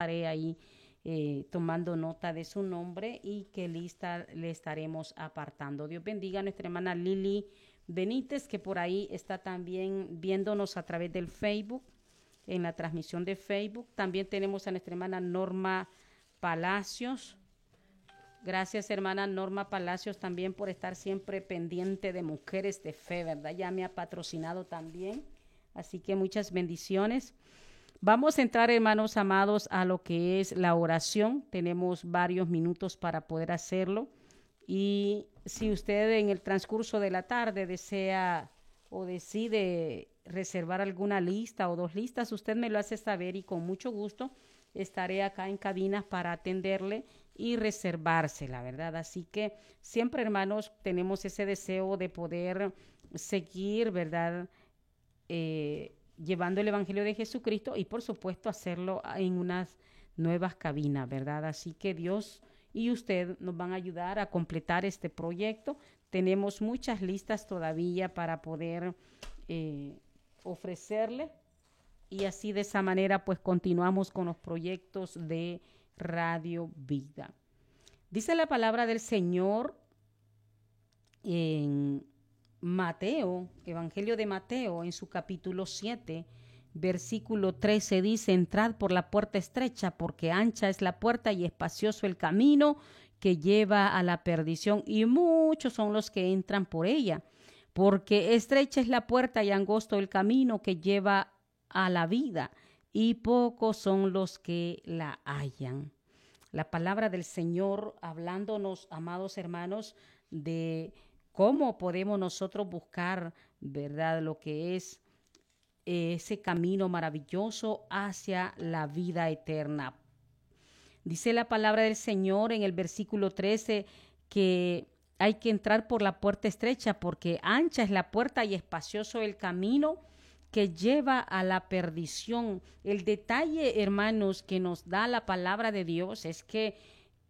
estaré ahí tomando nota de su nombre y qué lista le estaremos apartando. Dios bendiga a nuestra hermana Lili Benítez, que por ahí está también viéndonos a través del Facebook, en la transmisión de Facebook. También tenemos a nuestra hermana Norma Palacios. Gracias, hermana Norma Palacios, también por estar siempre pendiente de Mujeres de Fe, ¿verdad? Ya me ha patrocinado también. Así que muchas bendiciones. Vamos a entrar, hermanos amados, a lo que es la oración. Tenemos varios minutos para poder hacerlo. Y si usted en el transcurso de la tarde desea o decide reservar alguna lista o dos listas, usted me lo hace saber y con mucho gusto estaré acá en cabinas para atenderle y reservársela, ¿verdad? Así que siempre, hermanos, tenemos ese deseo de poder seguir, ¿verdad? Llevando el Evangelio de Jesucristo y por supuesto hacerlo en unas nuevas cabinas, ¿verdad? Así que Dios y usted nos van a ayudar a completar este proyecto. Tenemos muchas listas todavía para poder ofrecerle y así de esa manera pues continuamos con los proyectos de Radio Vida. Dice la palabra del Señor en Mateo, Evangelio de Mateo, en su capítulo 7, versículo 13, dice: entrad por la puerta estrecha, porque ancha es la puerta y espacioso el camino que lleva a la perdición, y muchos son los que entran por ella. Porque estrecha es la puerta y angosto el camino que lleva a la vida, y pocos son los que la hallan. La palabra del Señor hablándonos, amados hermanos, de cómo podemos nosotros buscar, ¿verdad?, lo que es ese camino maravilloso hacia la vida eterna. Dice la palabra del Señor en el versículo 13 que hay que entrar por la puerta estrecha, porque ancha es la puerta y espacioso el camino que lleva a la perdición. El detalle, hermanos, que nos da la palabra de Dios es que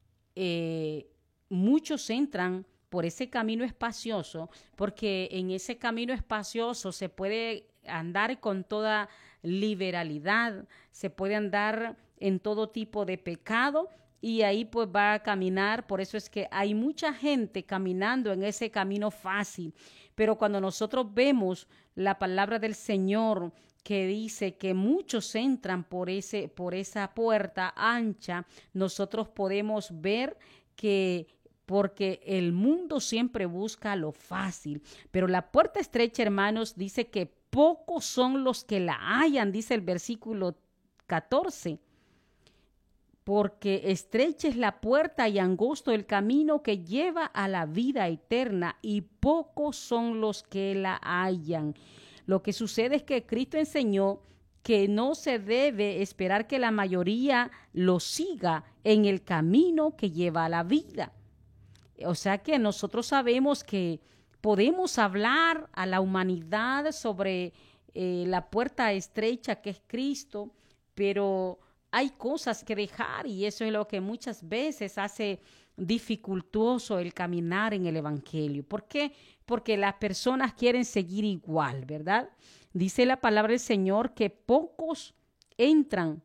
muchos entran por ese camino espacioso, porque en ese camino espacioso se puede andar con toda liberalidad, se puede andar en todo tipo de pecado y ahí pues va a caminar. Por eso es que hay mucha gente caminando en ese camino fácil, pero cuando nosotros vemos la palabra del Señor que dice que muchos entran por esa puerta ancha, nosotros podemos ver que porque el mundo siempre busca lo fácil, pero la puerta estrecha, hermanos, dice que pocos son los que la hallan, dice el versículo 14. Porque estrecha es la puerta y angosto el camino que lleva a la vida eterna, y pocos son los que la hallan. Lo que sucede es que Cristo enseñó que no se debe esperar que la mayoría lo siga en el camino que lleva a la vida. O sea que nosotros sabemos que podemos hablar a la humanidad sobre la puerta estrecha que es Cristo, pero hay cosas que dejar y eso es lo que muchas veces hace dificultoso el caminar en el Evangelio. ¿Por qué? Porque las personas quieren seguir igual, ¿verdad? Dice la palabra del Señor que pocos entran,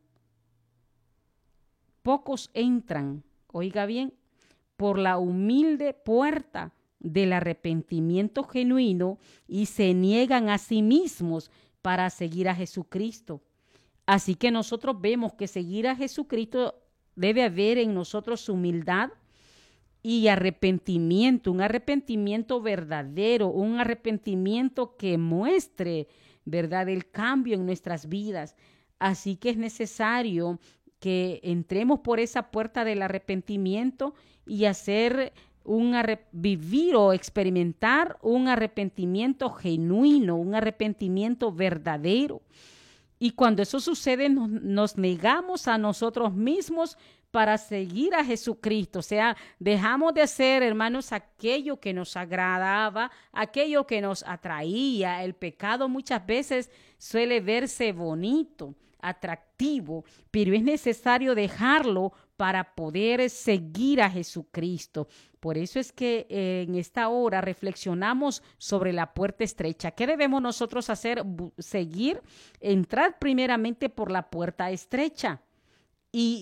oiga bien, por la humilde puerta del arrepentimiento genuino y se niegan a sí mismos para seguir a Jesucristo. Así que nosotros vemos que seguir a Jesucristo debe haber en nosotros humildad y arrepentimiento, un arrepentimiento verdadero, un arrepentimiento que muestre, ¿verdad?, el cambio en nuestras vidas. Así que es necesario que entremos por esa puerta del arrepentimiento y vivir o experimentar un arrepentimiento genuino, un arrepentimiento verdadero. Y cuando eso sucede, nos negamos a nosotros mismos para seguir a Jesucristo. O sea, dejamos de hacer, hermanos, aquello que nos agradaba, aquello que nos atraía. El pecado muchas veces suele verse bonito, atractivo, pero es necesario dejarlo para poder seguir a Jesucristo. Por eso es que en esta hora reflexionamos sobre la puerta estrecha. ¿Qué debemos nosotros hacer? Entrar primeramente por la puerta estrecha. Y